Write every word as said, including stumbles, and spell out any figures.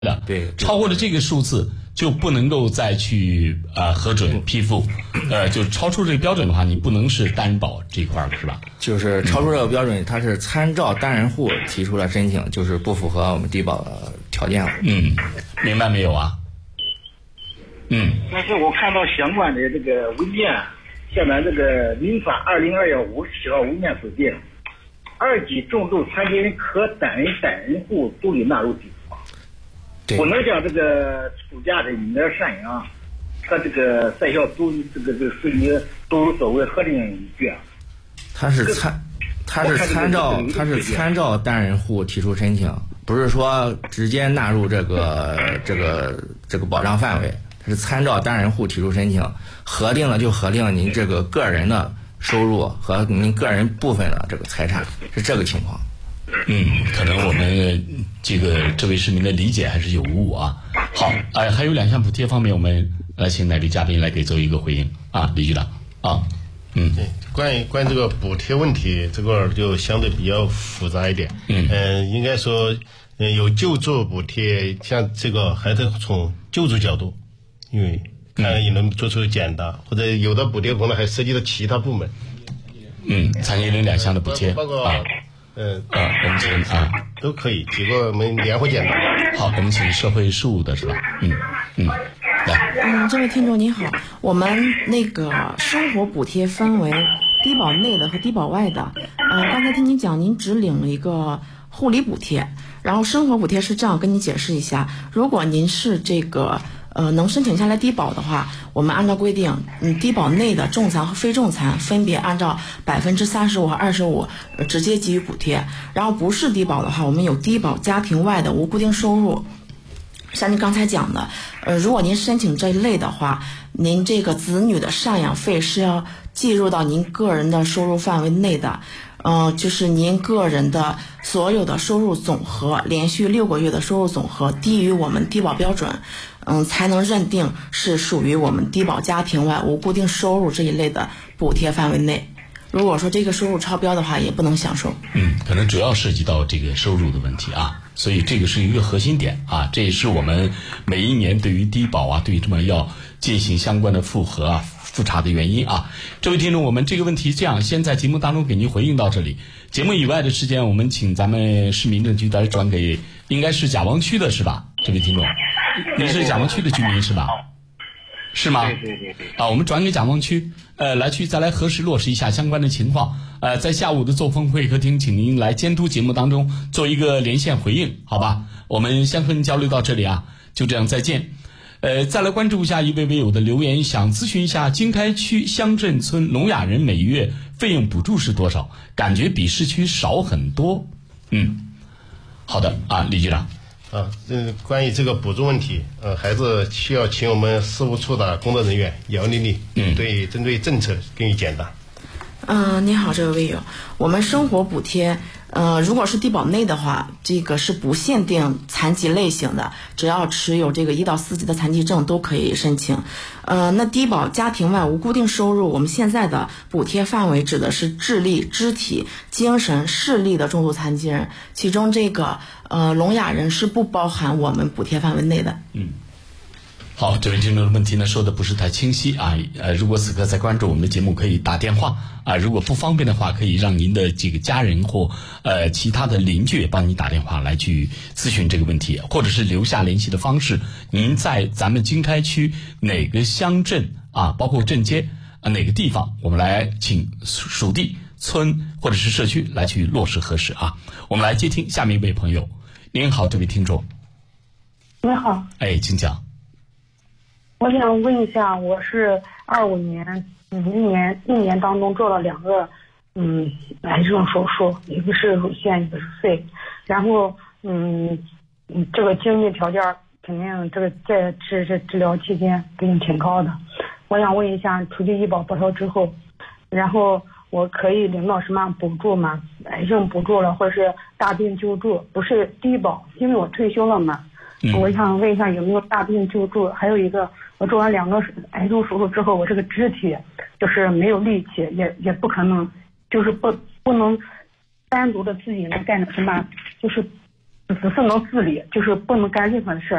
的，对，超过了这个数字就不能够再去呃核准批复，呃，就超出这个标准的话，你不能是单人保这一块了，是吧？ 就是超出这个标准，它是参照单人户提出了申请，就是不符合我们低保的条件了。 嗯，明白没有啊？嗯。 但是我看到相关的这个文件，像咱这个民法二零二幺五十七号文件规定，二级重度残疾人可单人单人户独立纳入低保。不能将这个出价的婴儿赡养和这个在校读这个这个子女都作为核定依据。 他是参，他是参照，他是参照单人户提出申请，不是说直接纳入这个这个这个保障范围，他是参照单人户提出申请，核定了就核定您这个个人的收入和您个人部分的这个财产，是这个情况。 嗯，可能我们这个这位市民的理解还是有误啊。好，哎，还有两项补贴方面，我们来请哪位嘉宾来给做一个回应啊，李局长啊，嗯， 对，关于关于这个补贴问题，这个就相对比较复杂一点。嗯，呃、应该说，嗯，有救助补贴，像这个还得从救助角度，因为看也能做出简单，或者有的补贴可能还涉及到其他部门。 嗯，残疾人两项的补贴， 包括。 啊嗯啊，我们请啊， 都可以，几个我们联合简单。 好，我们请社会事务的是吧？嗯嗯，来， 嗯，这位听众您好，我们那个生活补贴分为低保内的和低保外的。呃，刚才听您讲，您只领了一个护理补贴，然后生活补贴是这样，跟你解释一下，如果您是这个。呃，能申请下来低保的话，我们按照规定，嗯，低保内的重残和非重残分别按照百分之三十五和二十五直接给予补贴。然后不是低保的话，我们有低保家庭外的无固定收入。像您刚才讲的，呃，如果您申请这一类的话，您这个子女的赡养费是要计入到您个人的收入范围内的。呃，就是您个人的所有的收入总和，连续六个月的收入总和低于我们低保标准，嗯，才能认定是属于我们低保家庭外无固定收入这一类的补贴范围内。如果说这个收入超标的话，也不能享受。 嗯，可能主要涉及到这个收入的问题啊，所以这个是一个核心点啊，这也是我们每一年对于低保啊，对于这么要进行相关的复核啊。复查的原因啊，这位听众，我们这个问题这样，先在节目当中给您回应到这里。节目以外的时间，我们请咱们市民政局来转给，应该是甲王区的是吧？这位听众，你是甲王区的居民是吧？是吗？ 对对对对。 啊，我们转给甲王区，呃，来去再来核实落实一下相关的情况。呃，在下午的奏峰会客厅，请您来监督节目当中做一个连线回应，好吧？我们先和您交流到这里啊，就这样，再见。呃，再来关注一下一位微友的留言，想咨询一下经开区乡镇村聋哑人每月费用补助是多少？感觉比市区少很多。嗯，好的啊，李局长。 啊，嗯，关于这个补助问题，呃，还是需要请我们事务处的工作人员姚丽丽，嗯，对，针对政策给予解答。 嗯、呃，你好，这位微友，我们生活补贴。呃，如果是低保内的话，这个是不限定残疾类型的，只要持有这个一到四级的残疾证都可以申请。呃，那低保家庭外无固定收入，我们现在的补贴范围指的是智力、肢体、精神、视力的重度残疾人，其中这个呃聋哑人是不包含我们补贴范围内的。 嗯。好，这位听众的问题呢说的不是太清晰啊，呃，如果此刻在关注我们的节目，可以打电话啊，如果不方便的话，可以让您的这个家人或呃其他的邻居帮你打电话来去咨询这个问题，或者是留下联系的方式。您在咱们经开区哪个乡镇啊，包括镇街啊哪个地方，我们来请属地、村或者是社区来去落实核实啊。我们来接听下面一位朋友，您好，这位听众。 你好。 哎，请讲。 我想问一下，我是二五年，嗯，一年一年当中做了两个，嗯，癌症手术，一个是乳腺，一个是肺，然后，嗯，嗯，这个经济条件肯定这个在治这治疗期间肯定挺高的。我想问一下，出具医保报销之后，然后我可以领到什么补助吗？癌症补助了，或者是大病救助，不是低保，因为我退休了嘛。嗯、我想问一下有没有大病救助？还有一个，我做完两个癌症手术之后，我这个肢体就是没有力气，也也不可能，就是不不能单独的自己能干什么，就是只是能自理，就是不能干任何的事儿。